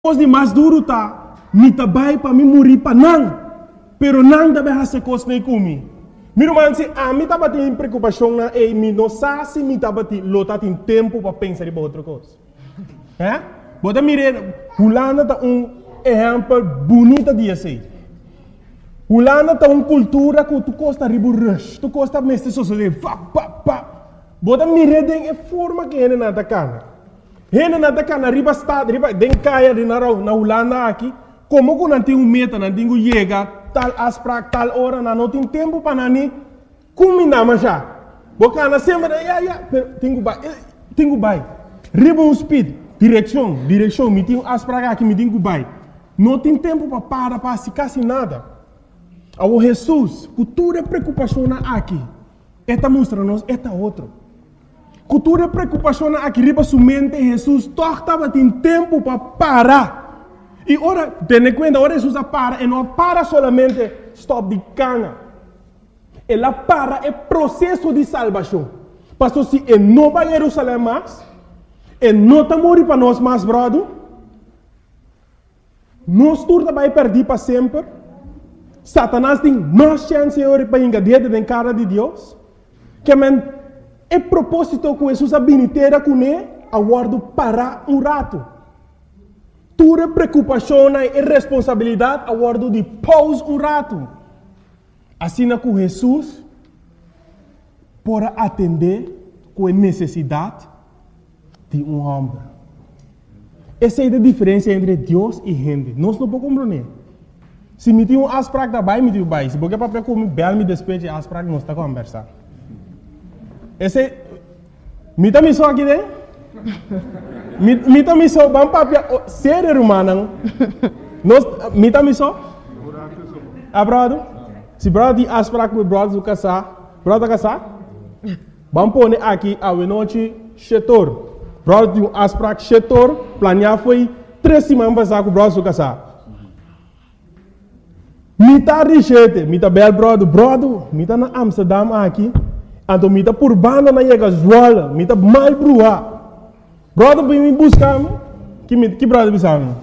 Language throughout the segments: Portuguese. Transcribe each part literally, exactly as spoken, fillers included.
Os de mais duro tá, me tabai para me morrer para não, pero não deve fazer coisa nem comigo. Miro man se a mim tava tendo preocupação na e me não sabe se me tava tendo lota tem tempo para pensar em outra coisa. É? Bota mire, Holanda tá um exemplo bonito de assim. Holanda tá uma cultura que tu costa ribu rush, tu costa mestre sociedade, pa pa pa. Bota mire den é forma que ele nada cana. Ele nada cana riba estado, riba den caia de na na Holanda aqui, como que não tem um meta, não tem que chegar tal asprak tal hora, não tem tempo para nani, combina mas já. Boca na semana, ya ya, tem que vai, tem que vai. Riba um speed, direção, direção, me tem asprak aqui, me tem que vai. Não tem tempo para parar, para se quase nada. Ao Jesus, cultura preocupação aqui, esta mostra-nos, esta outro. Cultura preocupação aqui, riba sua mente, Jesus, torta, tem tempo para parar. E ora, tenha conta, ora Jesus para, e não para solamente stop de cana. Ela para é processo de salvação. Pastor, se ele não vai a Jerusalém mais, ele não está morrendo para nós mais, brother, nós turma vai perder para sempre. Satanás tem mais chance de para engadir na cara de Deus. Que man, é propósito que Jesus abiniteira com ele, aguardo parar um rato. Tua preocupação e responsabilidade aguardo de pause um rato. Assim que Jesus pode atender com a necessidade de um homem. Essa é a diferença entre Deus e gente. Nós não podemos compreender. Se me tem um asprak da bai, me tem um bai. Se porque papel como bel me despeje asprak, nós está conversando. Esse, me tá me só aqui dentro? Me, me tá me só, bam papel, ser humano. Nós, me tá me só? Ah, brother? Se brother de asprak com brother do casar, brother casar? Vamos pôr aqui a noite chetor. Brother de um asprak chetor, planear foi três semanas passar com o brother do casar. Me tá richete, me tá bel brother, brother, me tá na Amsterdam aqui, então me tá por banda na Yega Zoala, me tá mal brua. Brother, vem me buscar, que me, que brother me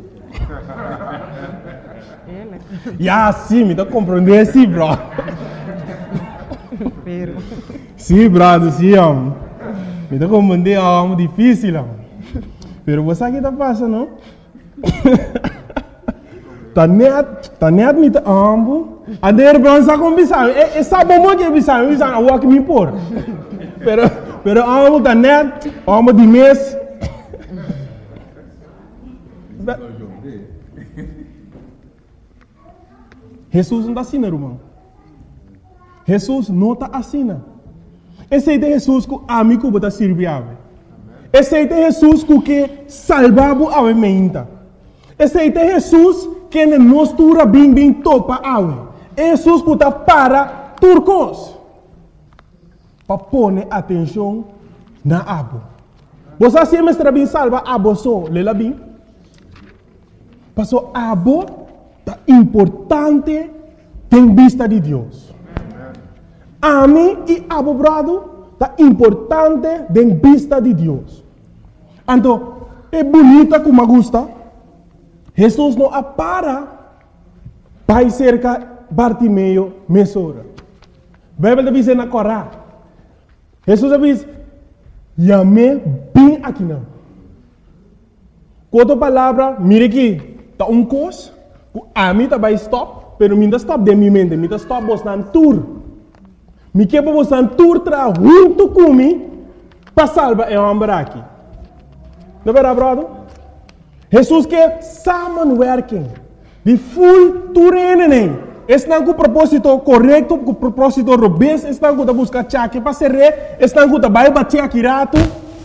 Ya, sim, me tá compreendendo, sim, brother. Sim, brother, sim, homem. Me tá compreendendo, homem, difícil, homem. Pero você aqui tá passando, não? Tá net, tá net me tá ambo. A der bronza com bisão. É sabe como que bisão, bisão a walk me por. Pero pero ambo tá net, ambo de mês. Jesus não tá assim, irmão. Jesus não tá assim. Esse é Jesus que amigo bota servir. Esse é Jesus que salvava a mente. Esse é Jesus que nos tura bem bem topa awe. Jesus que está para turcos. Para pôr atenção na abo. Você se mestra bem salva abo só, lela bem. Passou abo tá importante tem vista de Deus. A mim e abo brado tá importante tem vista de Deus. Então, é bonita como gusta. Jesus não apara para cerca Bartimeu mesora. A Bíblia diz na Corá. Jesus diz, "Yame bem aqui não." Quando a palavra, mire aqui, tá um cos, a mim tá vai stop, pero minha stop de minha mente, minha stop vos nan tour. Me que vos nan tour tra junto comigo para salvar é homem aqui. Não é verdade, brother? Jesus que samenwerking, de full turenen. Estão com o propósito correto, com o propósito robusto, estão com a buscar chaque para ser rei, estão com a vai bater aqui rato.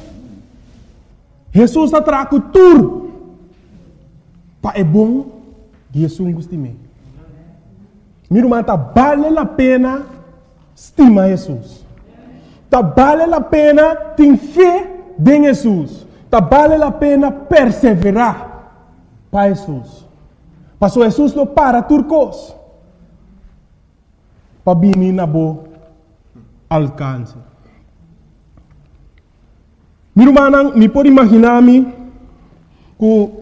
Jesus está trago tur. Pa é bom, Jesus gosta de mim. Miro mata vale a pena estima Jesus. Tá vale a pena ter fé em Jesus. Tá vale a pena perseverar para Jesus. Passou Jesus não para turcos. Para vir na boa alcance. Meu irmão, me pode imaginar-me que